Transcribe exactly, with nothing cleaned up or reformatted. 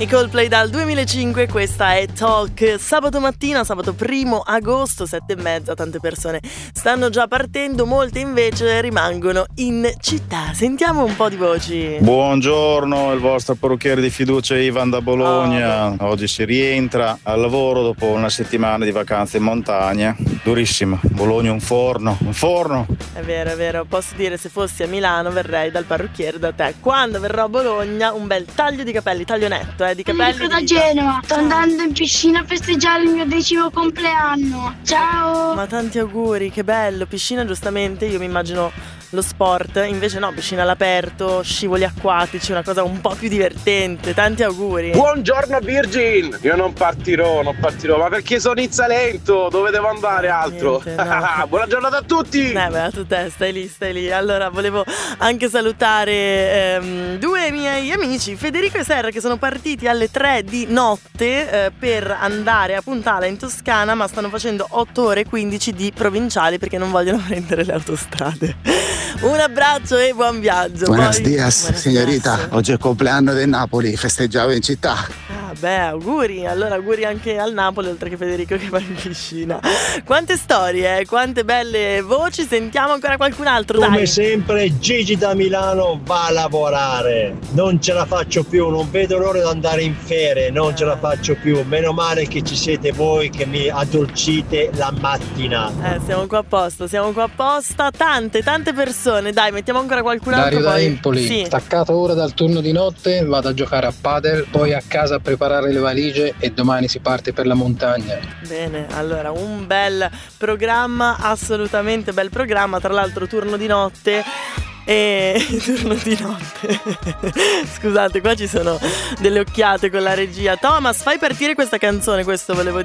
I Coldplay dal duemilacinque, questa è Talk. Sabato mattina, sabato primo agosto, sette e mezza, tante persone stanno già partendo, molte invece rimangono in città. Sentiamo un po' di voci. Buongiorno, il vostro parrucchiere di fiducia Ivan da Bologna. Oh. Oggi si rientra al lavoro dopo una settimana di vacanze in montagna. Durissima, Bologna un forno, un forno. È vero, è vero, posso dire, se fossi a Milano verrei dal parrucchiere da te. Quando verrò a Bologna un bel taglio di capelli, taglio netto, eh, di capelli. Io da Genova, sto andando in piscina a festeggiare il mio decimo compleanno. Ciao! Ma tanti auguri, che bello. Piscina, giustamente, io mi immagino lo sport, invece no, piscina all'aperto, scivoli acquatici, una cosa un po' più divertente. Tanti auguri. Buongiorno Virgin, io non partirò, non partirò, ma perché sono in Salento, dove devo andare altro? Niente, no. Buona giornata a tutti! Eh beh, tu te stai lì, stai lì. Allora, volevo anche salutare ehm, due miei amici, Federico e Serra, che sono partiti alle tre di notte eh, per andare a Puntala in Toscana, ma stanno facendo otto ore e quindici di provinciali perché non vogliono prendere le autostrade. Un abbraccio e buon viaggio. Buenos Poi... dias, Buenos signorita. dias. Oggi è il compleanno del Napoli, festeggiavo in città. Ah, beh, auguri. Allora, auguri anche al Napoli, oltre che Federico che va in piscina. Quante storie, eh? Quante belle voci. Sentiamo ancora qualcun altro, Come dai. sempre Gigi da Milano va a lavorare. Non ce la faccio più, non vedo l'ora di andare in ferie, non ce la faccio più. Meno male che ci siete voi che mi addolcite la mattinata. Eh, siamo qua apposta, siamo qua apposta. Tante, tante persone. Dai, mettiamo ancora qualcun altro. Dario da poi... Empoli, Sì. staccato ora dal turno di notte, vado a giocare a padel, poi a casa a preparare le valigie e domani si parte per la montagna. Bene, allora un bel programma, assolutamente bel programma, tra l'altro turno di notte e turno di notte. Scusate, qua ci sono delle occhiate con la regia. Thomas, fai partire questa canzone, questo volevo